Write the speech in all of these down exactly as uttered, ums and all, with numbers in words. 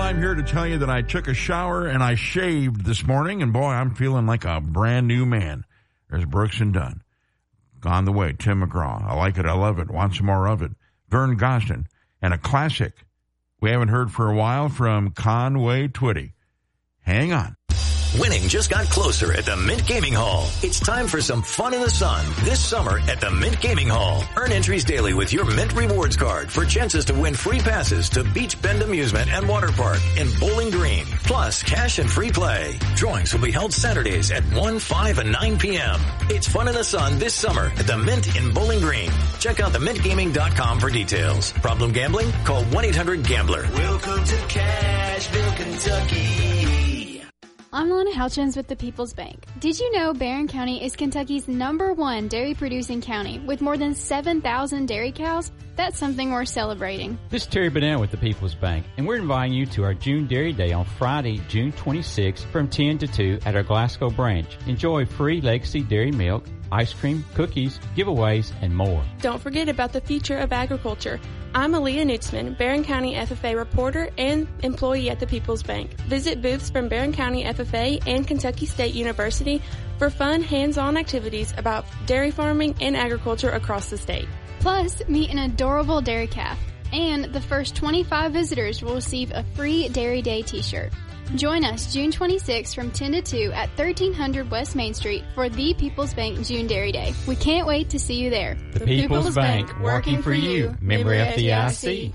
I'm here to tell you that I took a shower and I shaved this morning, and boy, I'm feeling like a brand new man. There's Brooks and Dunn. On the way, Tim McGraw. I like it. I love it. Want some more of it. Vern Gosden. And a classic we haven't heard for a while from Conway Twitty. Hang on. Winning just got closer at the Mint Gaming Hall. It's time for some fun in the sun this summer at the Mint Gaming Hall. Earn entries daily with your Mint Rewards card for chances to win free passes to Beach Bend Amusement and Water Park in Bowling Green. Plus cash and free play. Drawings will be held Saturdays at one, five, and nine p.m. It's fun in the sun this summer at the Mint in Bowling Green. Check out the mint gaming dot com for details. Problem gambling? Call one eight hundred gambler. Welcome to Cashville, Kentucky. I'm Lana Houchins with the People's Bank. Did you know Barron County is Kentucky's number one dairy-producing county with more than seven thousand dairy cows? That's something worth celebrating. This is Terry Bennett with the People's Bank, and we're inviting you to our June Dairy Day on Friday, June twenty-sixth from ten to two at our Glasgow branch. Enjoy free Legacy dairy milk, ice cream, cookies, giveaways, and more. Don't forget about the future of agriculture. I'm Aaliyah Nutzman, Barron County F F A reporter and employee at the People's Bank. Visit booths from Barron County F F A and Kentucky State University for fun, hands-on activities about dairy farming and agriculture across the state. Plus, meet an adorable dairy calf. And the first twenty-five visitors will receive a free Dairy Day t-shirt. Join us June twenty-sixth from ten to two at thirteen hundred West Main Street for the People's Bank June Dairy Day. We can't wait to see you there. The, the People's, People's Bank, Bank, working for you. Member F D I C.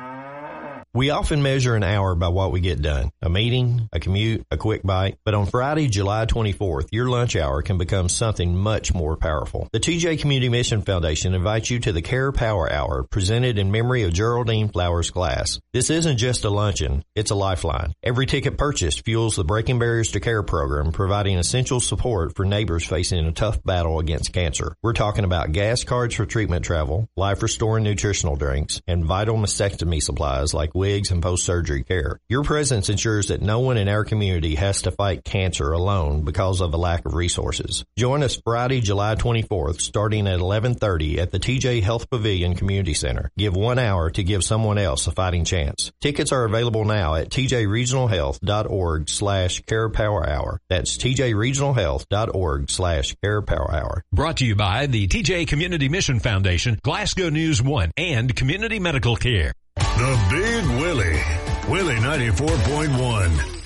We often measure an hour by what we get done. A meeting, a commute, a quick bite. But on Friday, July twenty-fourth, your lunch hour can become something much more powerful. The T J Community Mission Foundation invites you to the Care Power Hour, presented in memory of Geraldine Flowers Glass. This isn't just a luncheon, it's a lifeline. Every ticket purchased fuels the Breaking Barriers to Care program, providing essential support for neighbors facing a tough battle against cancer. We're talking about gas cards for treatment travel, life-restoring nutritional drinks, and vital mastectomy supplies like wigs and post-surgery care. Your presence ensures that no one in our community has to fight cancer alone because of a lack of resources. Join us Friday, July twenty-fourth, starting at eleven thirty at the T J Health Pavilion Community Center. Give one hour to give someone else a fighting chance. Tickets are available now at tjregionalhealth.org slash carepowerhour. That's tjregionalhealth.org slash carepowerhour. Brought to you by the T J Community Mission Foundation, Glasgow News One, and Community Medical Care. The Big Willie. Willie ninety-four point one.